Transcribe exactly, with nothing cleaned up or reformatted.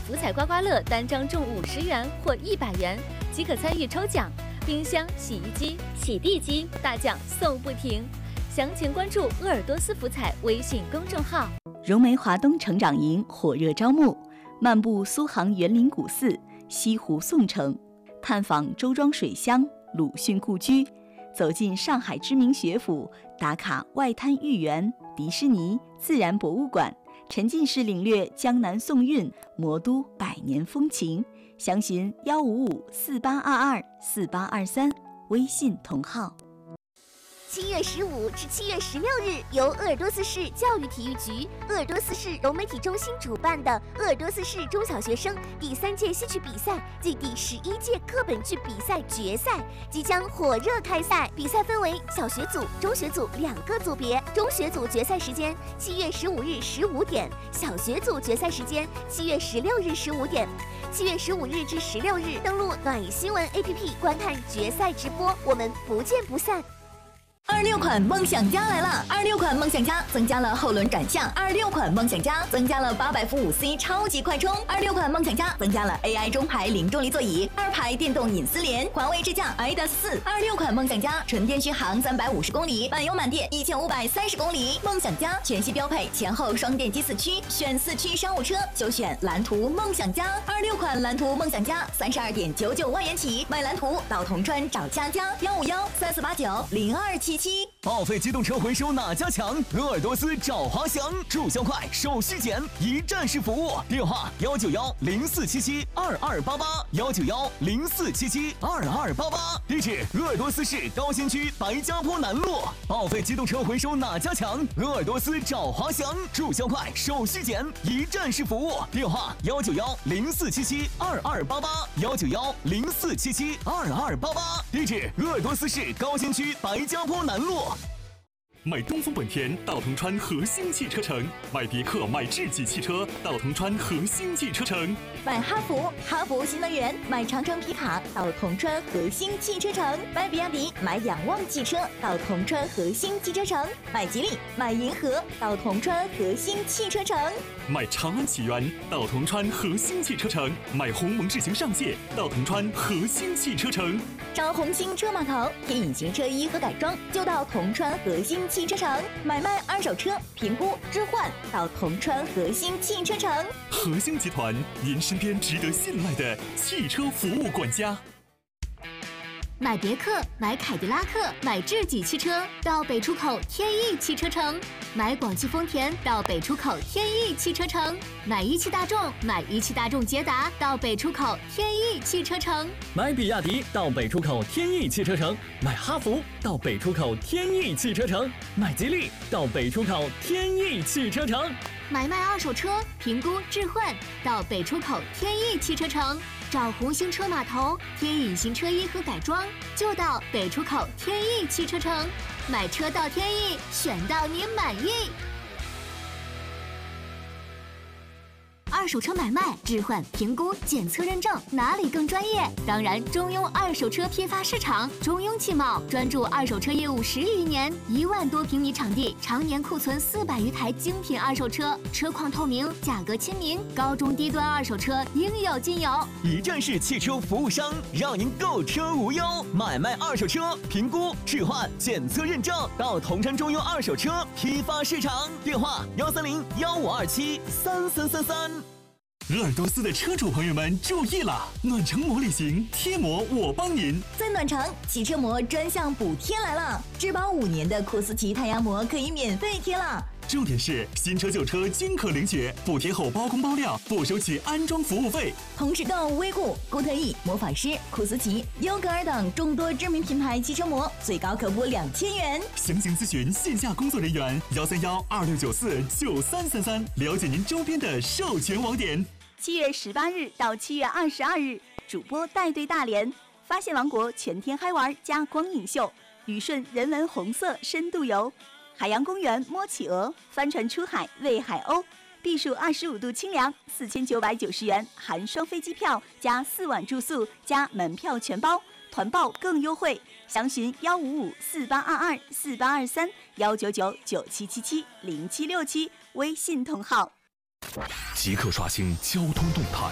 福彩刮刮乐单张中五十元或一百元即可参与抽奖，冰箱、洗衣机、洗地机大奖送不停。详情关注鄂尔多斯福彩微信公众号。 融媒华东成长营火热招募，漫步苏杭园林古寺、西湖宋城，探访周庄水乡、鲁迅故居，走进上海知名学府，打卡外滩豫园、迪士尼、自然博物馆，沉浸式领略江南宋韵、魔都百年风情。详询幺五五四八二二四八二三，微信同号。 七月十五至七月十六日，由鄂尔多斯市教育体育局、鄂尔多斯市融媒体中心主办的鄂尔多斯市中小学生第三届戏曲比赛暨第十一届课本剧比赛决赛即将火热开赛。比赛分为小学组、中学组两个组别。中学组决赛时间七月十五日十五点，小学组决赛时间七月十六日十五点。七月十五日至十六日，登录暖新闻 A P P 观看决赛直播，我们不见不散。 二六款梦想家来了！二六款梦想家增加了后轮转向，二六款梦想家增加了八百伏五 C 超级快充，二六款梦想家增加了 A I 中排零重力座椅，二排电动隐私联，环卫智驾 I D A S 四。二六款梦想家纯电续航三百五十公里，满油满电一千五百三十公里。梦想家全系标配前后双电机四驱，选四驱商务车就选蓝图梦想家。二六款蓝图梦想家三十二点九九万元起，买蓝图到铜川找佳佳，幺五幺三四八九零二七。 报废机动车回收哪家强？鄂尔多斯找华翔，注销快，手续简，一站式服务。电话幺九幺零四七七二二八八幺九幺零四七七二二八八。地址鄂尔多斯市高新区白家坡南路。报废机动车回收哪家强？鄂尔多斯找华翔，注销快，手续简，一站式服务。电话幺九幺零四七七二二八八幺九幺零四七七二二八八。地址鄂尔多斯市高新区白家坡南路。 买东风本田到铜川核心汽车城，买别克、买智己汽车到铜川核心汽车城， 买哈弗、哈弗新能源、买长城皮卡到铜川核心汽车城，买比亚迪、买仰望汽车到铜川核心汽车城，买吉利、买银河到铜川核心汽车城， 买长安启源到铜川核心汽车城，买鸿蒙智行上界到铜川核心汽车城。 找红星车码头给隐形车衣和改装，就到铜川核心汽车城。买卖二手车评估置换到铜川核心汽车城。 核心集团，您身边值得信赖的汽车服务管家。 买别克、买凯迪拉克、买智己汽车到北出口天翼汽车城，买广汽丰田到北出口天翼汽车城，买一汽大众、买一汽大众捷达到北出口天翼汽车城， 买比亚迪到北出口天翼汽车城，买哈弗到北出口天翼汽车城，买吉利到北出口天翼汽车城。 买卖二手车评估置换到北出口天翼汽车城，找红星车码头添隐形车衣和改装就到北出口天翼汽车城，买车到天翼，选到您满意。二手车买卖、置换、评估、检测认证，哪里更专业？当然，中庸二手车批发市场，中庸汽贸专注二手车业务十余年，一万多平米场地，常年库存四百余台精品二手车，车况透明，价格亲民，高中低端二手车应有尽有。 一站式汽车服务商，让您购车无忧。买卖二手车，评估、置换、检测认证，到铜川中庸二手车批发市场。电话幺三零幺五二七三三三三。 鄂尔多斯的车主朋友们注意了，暖城膜旅行贴膜我帮您。 在暖城，汽车膜专项补贴来了，质保五年的库斯奇太阳膜可以免费贴了。 重点是新车旧车均可领取，补贴后包工包料，不收取安装服务费。 同时购威固、固特异、魔法师、库斯奇、优格尔等众多知名品牌汽车膜，最高可补两千元。 详情咨询线下工作人员幺三幺二六九四九三三三，了解您周边的授权网点。 七月十八日到七月二十二日，主播带队大连，发现王国全天嗨玩加光影秀，旅顺人文红色深度游，海洋公园摸企鹅，帆船出海喂海鸥，避暑二十五度清凉，四千九百九十元含双飞机票加四晚住宿加门票全包，团报更优惠。详询幺五五四八二二四八二三幺九九九七七七零七六七微信同号。 即刻刷新交通动态，